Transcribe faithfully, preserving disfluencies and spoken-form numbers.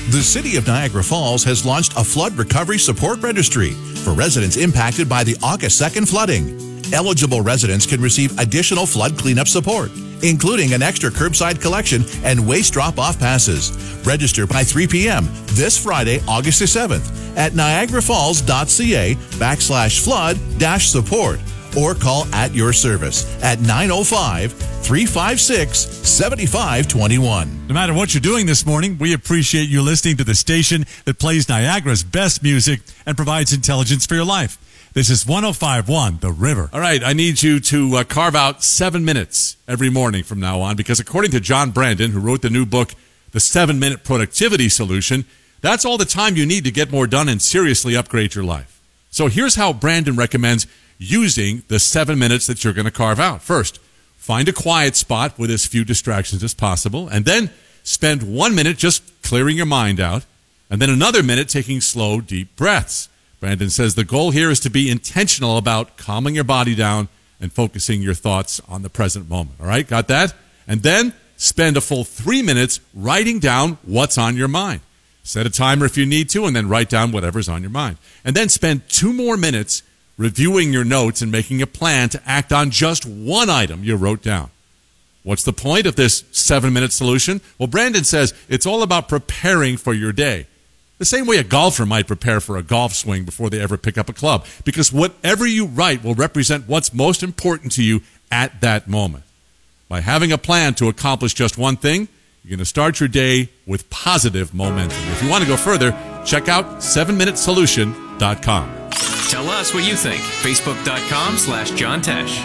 The City of Niagara Falls has launched a flood recovery support registry for residents impacted by the August second flooding. Eligible residents can receive additional flood cleanup support, including an extra curbside collection and waste drop-off passes. Register by three p.m. this Friday, August the seventh at niagarafalls.ca backslash flood dash support or call at your service at nine oh five, three five six, seven five two one. No matter what you're doing this morning, we appreciate you listening to the station that plays Niagara's best music and provides intelligence for your life. This is one oh five point one The River. All right, I need you to uh, carve out seven minutes every morning from now on, because according to John Brandon, who wrote the new book, The Seven-Minute Productivity Solution, that's all the time you need to get more done and seriously upgrade your life. So here's how Brandon recommends using the seven minutes that you're going to carve out. First, find a quiet spot with as few distractions as possible, and then spend one minute just clearing your mind out, and then another minute taking slow, deep breaths. Brandon says the goal here is to be intentional about calming your body down and focusing your thoughts on the present moment. All right, got that? And then spend a full three minutes writing down what's on your mind. Set a timer if you need to, and then write down whatever's on your mind. And then spend two more minutes reviewing your notes and making a plan to act on just one item you wrote down. What's the point of this seven-minute solution? Well, Brandon says it's all about preparing for your day. The same way a golfer might prepare for a golf swing before they ever pick up a club, because whatever you write will represent what's most important to you at that moment. By having a plan to accomplish just one thing, you're going to start your day with positive momentum. If you want to go further, check out seven minute solution dot com. Tell us what you think. Facebook.com slash John Tesh.